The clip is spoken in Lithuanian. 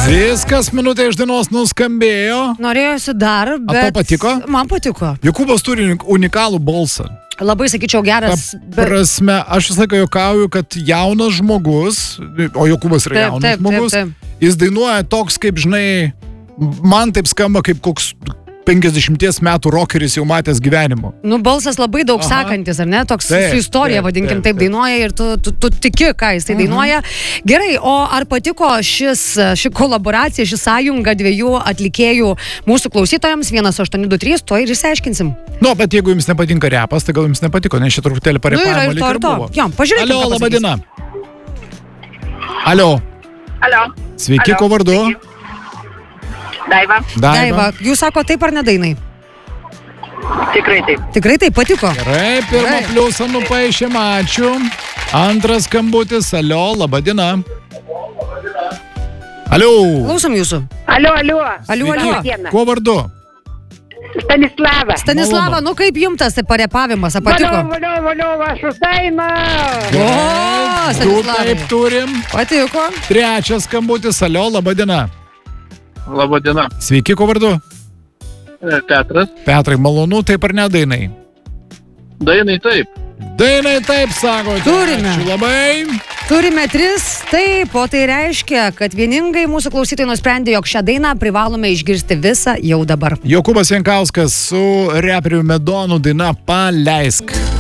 Viskas, minutė iš dainos nuskambėjo. Norėjusi dar, bet... Tau patiko? Man patiko. Jokūbas turi unikalų balsą. Labai, sakyčiau, geras. Prasme, aš visą laiką juokauju, kad jaunas žmogus, o Jokūbas yra jaunas žmogus, jis dainuoja toks, kaip, žinai, man taip skamba kaip koks 50 metų rockeris jau matęs gyvenimo. Nu, balsas labai daug sakantis, ar ne? Toks su istorija, vadinkim, taip dainuoja ir tu tiki, ką jis tai dainuoja. Gerai, o ar patiko ši kolaboracija, ši sąjunga dviejų atlikėjų mūsų klausytojams 1823, to ir išsiaiškinsim. Nu, bet jeigu jums nepatinka repas, tai gal jums nepatiko, nes čia truputėlį parepavimo lyg ir buvo. Jo, pažiūrėkime. Alio, laba diena. Alio. Alio. Sveiki, ko vardu? Daiva. Jūs sako taip ar ne Dainai? Tikrai taip. Tikrai taip, patiko? Gerai, pirmą pliusą nupaišėm, ačiū. Antras skambutis, alio, laba diena. Alio. Klausom jūsų. Alio. Sveiki, ko vardu? Stanislava, nu kaip jums tas parepavimas, patiko? Valio, aš už Dainą. O, Stanislavai. Taip turim. Patiko? Trečias skambutis, alio, laba diena. Labą dieną. Sveiki, ko vardu? Petras. Petrai, malonu, taip ar ne Dainai? Dainai taip. Dainai taip, sakote. Turime. Ačiū labai. Turime 3, taip, o tai reiškia, kad vieningai mūsų klausytojai nusprendė, jog šią dainą privalome išgirsti visą jau dabar. Jokūbas Jankauskas su reperiu Medonu daina Paleisk.